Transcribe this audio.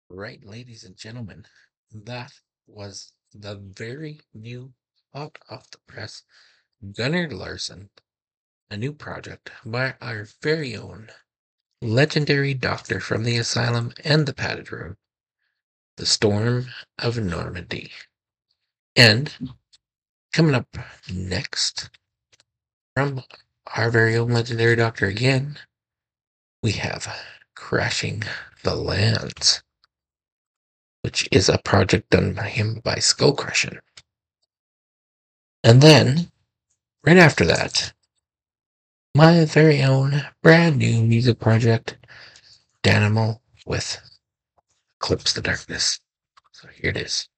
Right, ladies and gentlemen, that was the very new, hot off the press Gunnar Larson, a new project by our very own legendary doctor from the asylum and the padded room, The Storm of Normandy. And coming up next from our very own legendary doctor again, we have Crashing the Lands, which is a project done by him by Skullcrusher. And then, right after that, my very own brand new music project, Danimal with Eclipse the Darkness. So here it is.